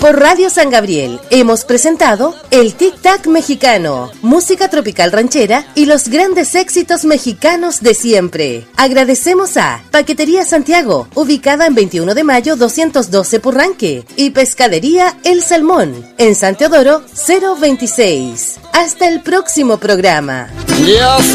Por Radio San Gabriel hemos presentado el Tic Tac Mexicano, música tropical ranchera y los grandes éxitos mexicanos de siempre. Agradecemos a Paquetería Santiago, ubicada en 21 de mayo 212 Purranque, y Pescadería El Salmón, en San Teodoro 026. Hasta el próximo programa. Y así